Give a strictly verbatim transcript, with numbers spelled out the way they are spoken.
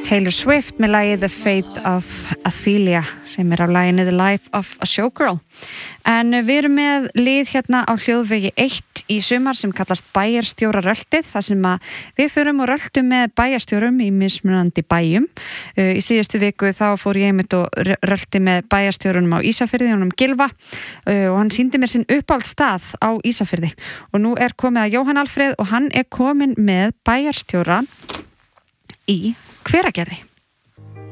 Taylor Swift með lagið The Fate of Ophelia sem er á laginu The Life of a Showgirl. En við erum með lið hérna á hljóðvegi eitt í sumar sem kallast bæjarstjóraröltið, þar sem að við förum og röltum með bæjarstjórum í mismunandi bæjum. Í síðustu viku þá fór ég einmitt og rölti með bæjarstjórunum á Ísafirði, honum Gylfa, og hann sýndi mér sinn uppáhaldsstað á Ísafirði. Og nú er komið að Jóhann Alfreð og hann er komin með bæjarstjóra í Hveragerði.